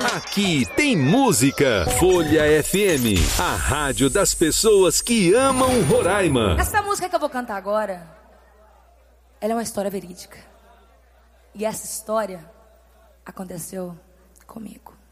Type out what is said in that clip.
Aqui tem música. Folha FM, a rádio das pessoas que amam Roraima. Essa música que eu vou cantar agora, ela é uma história verídica. E essa história aconteceu comigo.